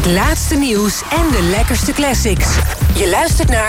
Het laatste nieuws en de lekkerste classics. Je luistert naar